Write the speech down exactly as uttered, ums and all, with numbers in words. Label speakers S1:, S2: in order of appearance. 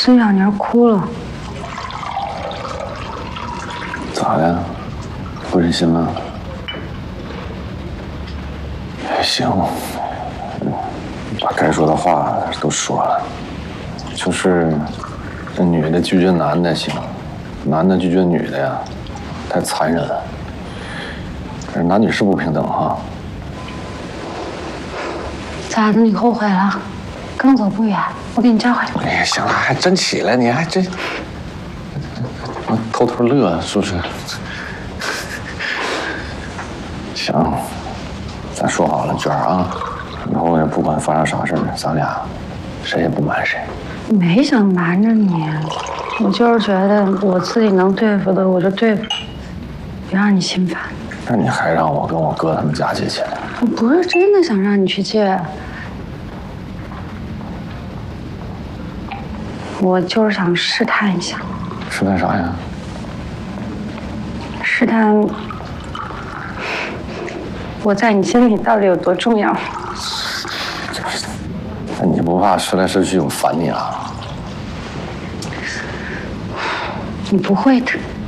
S1: 孙小妮哭了。
S2: 咋的？不忍心了？行，把该说的话都说了，就是这女的拒绝男的行，男的拒绝女的呀，太残忍了。这男女是不平等哈。
S1: 咋的？你后悔了？刚走不远，我给你叫回去。
S2: 哎呀，行了，还真起来，你还真偷偷乐，是不是？行，咱说好了，娟儿啊，以后也不管发生啥事儿，咱俩谁也不瞒谁。
S1: 没想瞒着你，我就是觉得我自己能对付的我就对付，别让你心烦。
S2: 那你还让我跟我哥他们家借钱？
S1: 我不是真的想让你去借，我就是想试探一下。
S2: 试探啥呀？
S1: 试探我在你心里到底有多重要。
S2: 那你不怕试来试去我烦你啊？
S1: 你不会的。